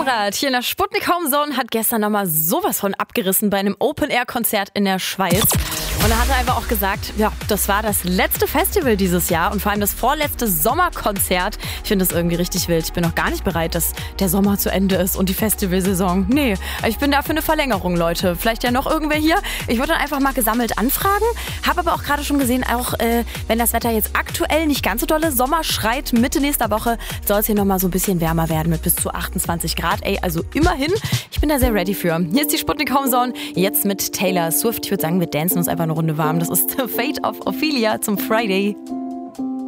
Konrad hier in der Sputnik Home Zone hat gestern nochmal sowas von abgerissen bei einem Open-Air-Konzert in der Schweiz. Und er hatte einfach auch gesagt, ja, das war das letzte Festival dieses Jahr und vor allem das vorletzte Sommerkonzert. Ich finde das irgendwie richtig wild. Ich bin noch gar nicht bereit, dass der Sommer zu Ende ist und die Festivalsaison. Nee, ich bin da für eine Verlängerung, Leute. Vielleicht ja noch irgendwer hier. Ich würde dann einfach mal gesammelt anfragen. Habe aber auch gerade schon gesehen, auch wenn das Wetter jetzt aktuell nicht ganz so dolle Sommer schreit, Mitte nächster Woche soll es hier nochmal so ein bisschen wärmer werden mit bis zu 28 Grad. Ey, also immerhin. Ich bin da sehr ready für. Hier ist die Sputnik Home Zone. Jetzt mit Taylor Swift. Ich würde sagen, wir dancen uns einfach eine Runde warm. Das ist The Fate of Ophelia zum Friday.